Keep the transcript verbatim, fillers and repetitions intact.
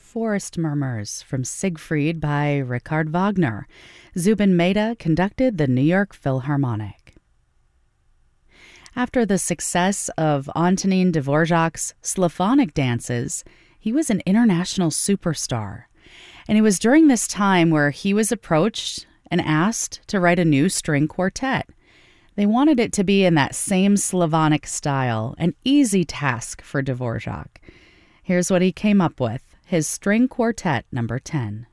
Forest Murmurs from Siegfried by Richard Wagner. Zubin Mehta conducted the New York Philharmonic. After the success of Antonin Dvorak's Slavonic dances, he was an international superstar. And it was during this time where he was approached and asked to write a new string quartet. They wanted it to be in that same Slavonic style, an easy task for Dvorak. Here's what he came up with, his String Quartet number ten.